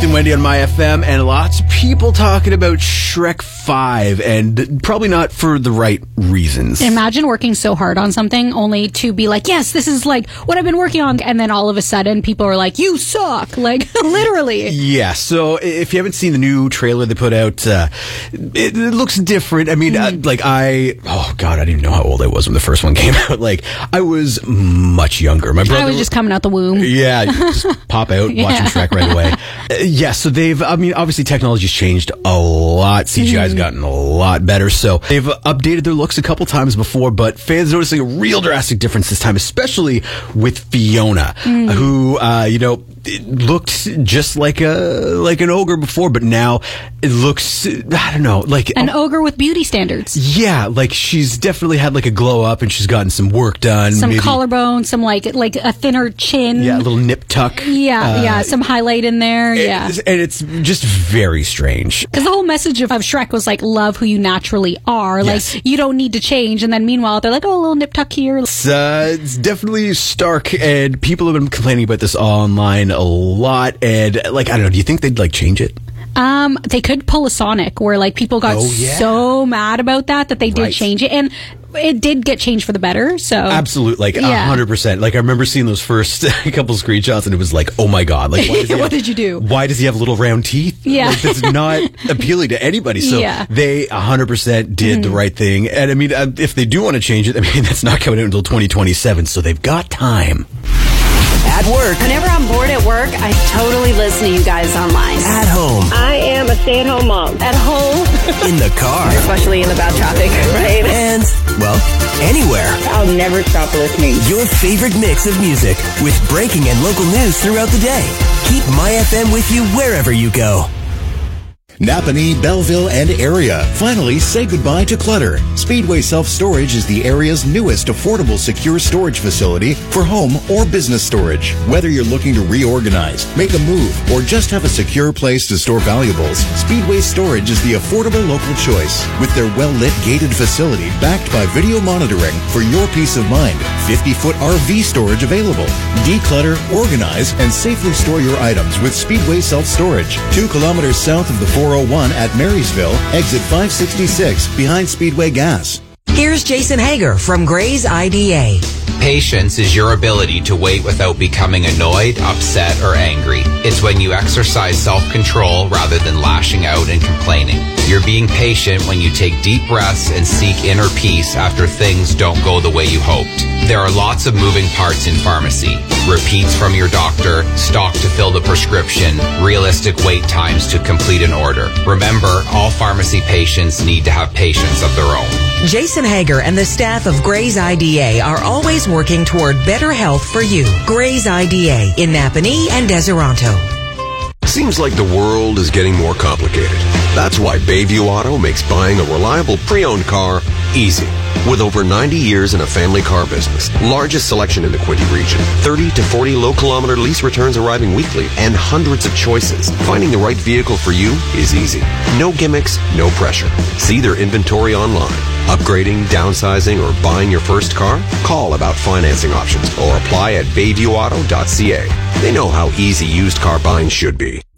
and Wendy on My FM, and lots of people talking about Shrek 5, and probably not for the right reasons. Imagine working so hard on something only to be like, yes, this is like what I've been working on, and then all of a sudden people are like, you suck, like literally. Yeah, so if you haven't seen the new trailer they put out, it looks different. I mean, I didn't even know how old I was when the first one came out. Like, I was much younger. My brother I was just coming out the womb. Yeah, just pop out, watching Shrek right away. So obviously technology's changed a lot. CGI's gotten a lot better. So they've updated their looks a couple times before, but fans noticing a real drastic difference this time, especially with Fiona, who, it looked just like an ogre before, but now it looks, I don't know, like an ogre with beauty standards. Yeah, like she's definitely had like a glow up, and she's gotten some work done. Some collarbone, some like a thinner chin. Yeah, a little nip tuck. Yeah, some highlight in there. And it's just very strange. Because the whole message of Shrek was like, love who you naturally are. Yes. Like, you don't need to change. And then meanwhile, they're like, oh, a little nip tuck here. It's definitely stark, and people have been complaining about this online a lot. And like, I don't know, do you think they'd like change it? They could pull a Sonic where like people got so mad about that they did change it, and it did get changed for the better. So absolutely, like 100%. Like, I remember seeing those first couple screenshots, and it was like, oh my god, like what did you do? Why does he have little round teeth? Yeah, like, that's not appealing to anybody. So they 100% did the right thing. And I mean, if they do want to change it, I mean, that's not coming out until 2027, so they've got time. At work. Whenever I'm bored at work, I totally listen to you guys online. At home. I am a stay-at-home mom. At home. In the car. Especially in the bad traffic, right? And, well, anywhere. I'll never stop listening. Your favorite mix of music with breaking and local news throughout the day. Keep My FM with you wherever you go. Napanee, Belleville, and area. Finally, say goodbye to clutter. Speedway Self-Storage is the area's newest affordable secure storage facility for home or business storage. Whether you're looking to reorganize, make a move, or just have a secure place to store valuables, Speedway Storage is the affordable local choice. With their well-lit gated facility backed by video monitoring for your peace of mind, 50-foot RV storage available. Declutter, organize, and safely store your items with Speedway Self-Storage. 2 kilometers south of the 401 at Marysville, exit 566 behind Speedway Gas. Here's Jason Hager from Gray's IDA. Patience is your ability to wait without becoming annoyed, upset, or angry. It's when you exercise self-control rather than lashing out and complaining. You're being patient when you take deep breaths and seek inner peace after things don't go the way you hoped. There are lots of moving parts in pharmacy. Repeats from your doctor, stock to fill the prescription, realistic wait times to complete an order. Remember, all pharmacy patients need to have patience of their own. Jason Hager and the staff of Gray's IDA are always working toward better health for you. Gray's IDA in Napanee and Deseronto. Seems like the world is getting more complicated. That's why Bayview Auto makes buying a reliable pre-owned car easy. With over 90 years in a family car business, largest selection in the Quinte region, 30 to 40 low-kilometer lease returns arriving weekly, and hundreds of choices, finding the right vehicle for you is easy. No gimmicks, no pressure. See their inventory online. Upgrading, downsizing, or buying your first car? Call about financing options or apply at bayviewauto.ca. They know how easy used car buying should be.